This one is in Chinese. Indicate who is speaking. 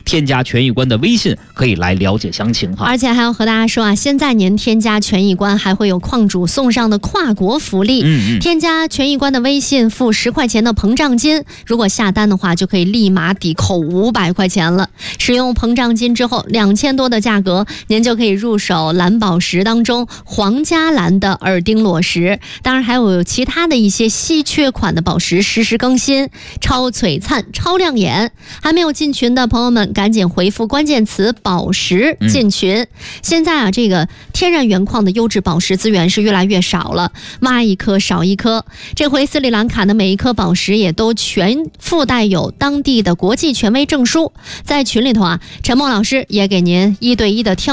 Speaker 1: 添加权益观的微信可以来了解详情哈。
Speaker 2: 而且还要和大家说啊，现在您添加权益观还会有矿主送上的跨国福利。添加权益观的微信付10块钱的膨胀金，如果下单的话就可以立马抵扣500块钱了。使用膨胀金之后，2000多的价格，您就可以入手蓝宝石当中皇家蓝的耳钉裸石，当然还有其他的一些稀缺款的宝石实时更新，超璀璨超亮眼。还没有进群的朋友们赶紧回复关键词宝石进群。现在啊，这个天然原矿的优质宝石资源是越来越少了，挖一颗少一颗。这回斯里兰卡的每一颗宝石也都全附带有当地的国际权威证书。在群里头啊，陈默老师也给您1对1的挑